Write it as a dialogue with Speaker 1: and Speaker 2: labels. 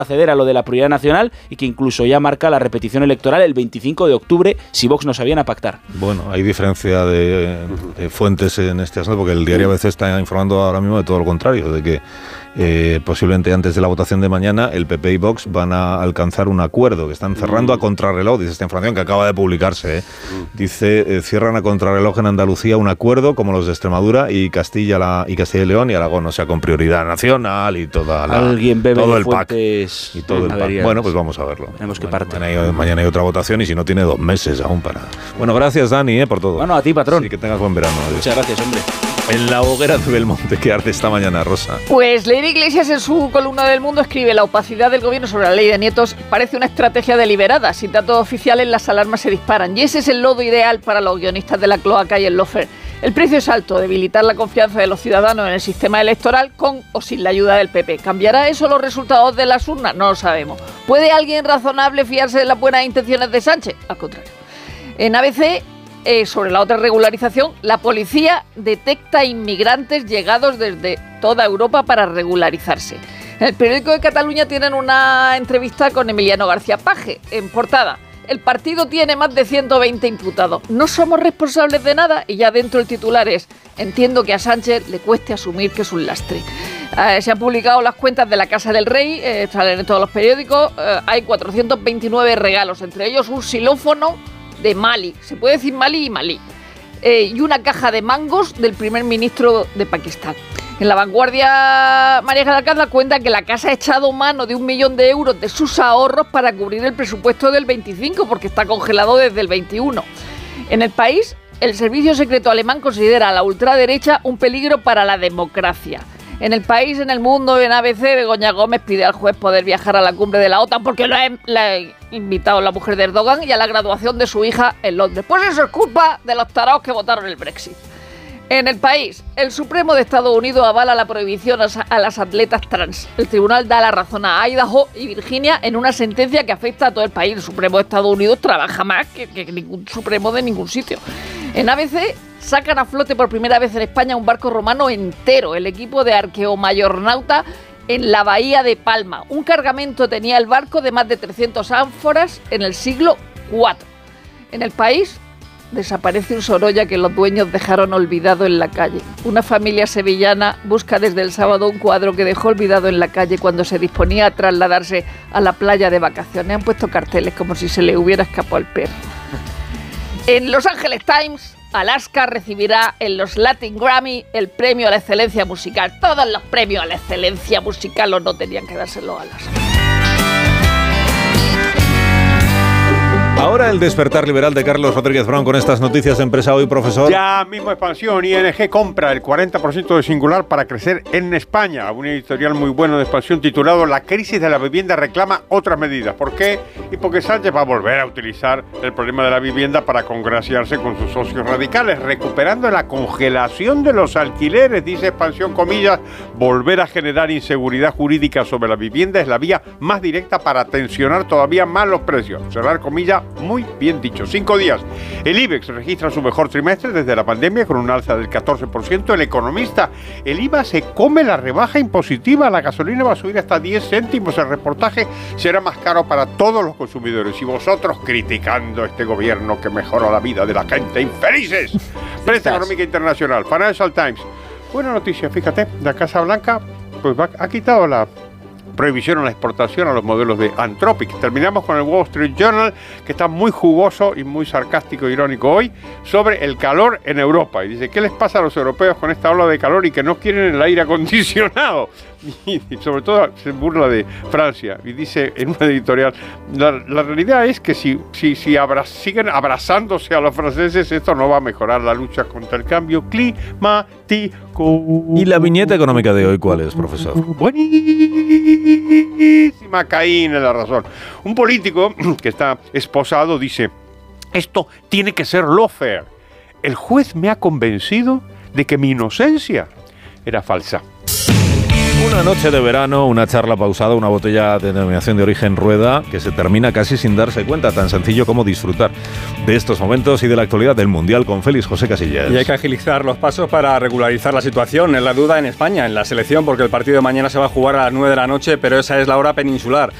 Speaker 1: acceder a lo de la prioridad nacional y que incluso ya marca la repetición electoral el 25 de octubre si Vox no sabían a pactar.
Speaker 2: Bueno, hay diferencia de fuentes en este asunto, porque el diario ABC está informando ahora mismo de todo lo contrario, de que posiblemente antes de la votación de mañana el PP y Vox van a alcanzar un acuerdo, que están cerrando a contrarreloj, dice esta información que acaba de publicarse, dice, cierran a contrarreloj en Andalucía un acuerdo como los de Extremadura y Castilla y León y Aragón, o sea, con prioridad nacional y toda la,
Speaker 1: alguien bebe
Speaker 2: todo el
Speaker 1: fuentes
Speaker 2: pack y todo el pack. Bueno, pues vamos a verlo.
Speaker 1: Tenemos que parte.
Speaker 2: Mañana hay otra votación y si no tiene 2 meses aún para... Bueno, gracias Dani, por todo.
Speaker 1: Bueno, a ti, patrón.
Speaker 2: Sí, que tengas buen verano. Adiós.
Speaker 1: Muchas gracias, hombre.
Speaker 2: En la hoguera de Belmonte, ¿qué arde esta mañana, Rosa?
Speaker 3: Pues Lady Iglesias en su columna del Mundo escribe: la opacidad del gobierno sobre la ley de nietos parece una estrategia deliberada. Sin datos oficiales las alarmas se disparan y ese es el lodo ideal para los guionistas de La Cloaca y el Lofer. El precio es alto, debilitar la confianza de los ciudadanos en el sistema electoral con o sin la ayuda del PP. ¿Cambiará eso los resultados de las urnas? No lo sabemos. ¿Puede alguien razonable fiarse de las buenas intenciones de Sánchez? Al contrario. En ABC... sobre la otra regularización, la policía detecta inmigrantes llegados desde toda Europa para regularizarse. En el periódico de Cataluña tienen una entrevista con Emiliano García Paje. En portada: el partido tiene más de 120 imputados. No somos responsables de nada. Y ya dentro el titular es: entiendo que a Sánchez le cueste asumir que es un lastre. Se han publicado las cuentas de la Casa del Rey, salen en todos los periódicos. Hay 429 regalos, entre ellos un xilófono de Mali, se puede decir Mali y Malí, y una caja de mangos del primer ministro de Pakistán. En La Vanguardia, María de Alcázar cuenta que la casa ha echado mano de 1 millón de euros de sus ahorros para cubrir el presupuesto del 25, porque está congelado desde el 21. En El País, el servicio secreto alemán considera a la ultraderecha un peligro para la democracia. En El País, en El Mundo, en ABC, Begoña Gómez pide al juez poder viajar a la cumbre de la OTAN porque la ha invitado la mujer de Erdogan y a la graduación de su hija en Londres. Pues eso es culpa de los taraos que votaron el Brexit. En El País, el Supremo de Estados Unidos avala la prohibición a las atletas trans. El tribunal da la razón a Idaho y Virginia en una sentencia que afecta a todo el país. El Supremo de Estados Unidos trabaja más que ningún Supremo de ningún sitio. En ABC sacan a flote por primera vez en España un barco romano entero, el equipo de Arqueomayornauta en la bahía de Palma. Un cargamento tenía el barco de más de 300 ánforas en el siglo IV. En El País desaparece un Sorolla que los dueños dejaron olvidado en la calle. Una familia sevillana busca desde el sábado un cuadro que dejó olvidado en la calle cuando se disponía a trasladarse a la playa de vacaciones. Han puesto carteles como si se le hubiera escapado el perro. En Los Angeles Times, Alaska recibirá en los Latin Grammy el premio a la excelencia musical. Todos los premios a la excelencia musical no tenían que dárselo a Alaska.
Speaker 2: Ahora el despertar liberal de Carlos Rodríguez Brown con estas noticias de Empresa Hoy, profesor.
Speaker 4: Ya mismo expansión. ING compra el 40% de Singular para crecer en España. Un editorial muy bueno de expansión titulado La crisis de la vivienda reclama otras medidas. ¿Por qué? Y porque Sánchez va a volver a utilizar el problema de la vivienda para congraciarse con sus socios radicales, recuperando la congelación de los alquileres, dice expansión, comillas. Volver a generar inseguridad jurídica sobre la vivienda es la vía más directa para tensionar todavía más los precios. Cerrar comillas. Muy bien dicho. 5 días. El IBEX registra su mejor trimestre desde la pandemia con un alza del 14%. El Economista, el IVA se come la rebaja impositiva. La gasolina va a subir hasta 10 céntimos. El reportaje será más caro para todos los consumidores. Y vosotros criticando este gobierno que mejora la vida de la gente. ¡Infelices! Prensa Económica Internacional. Financial Times. Buena noticia, fíjate. La Casa Blanca pues ha quitado la prohibición a la exportación a los modelos de Anthropic. Terminamos con el Wall Street Journal, que está muy jugoso y muy sarcástico e irónico hoy, sobre el calor en Europa. Y dice, ¿qué les pasa a los europeos con esta ola de calor y que no quieren el aire acondicionado? Y sobre todo se burla de Francia. Y dice en una editorial, la realidad es que si siguen abrazándose a los franceses, esto no va a mejorar la lucha contra el cambio climático.
Speaker 2: ¿Y la viñeta económica de hoy cuál es, profesor?
Speaker 4: Buenísima, Caín en la razón. Un político que está esposado dice, esto tiene que ser lawfare. El juez me ha convencido de que mi inocencia era falsa.
Speaker 2: Una noche de verano, una charla pausada, una botella de denominación de origen Rueda que se termina casi sin darse cuenta, tan sencillo como disfrutar de estos momentos y de la actualidad del Mundial con Félix José Casillas.
Speaker 5: Y hay que agilizar los pasos para regularizar la situación. Es la duda en España, en la selección, porque el partido de mañana se va a jugar a las 9 de la noche, pero esa es la hora peninsular.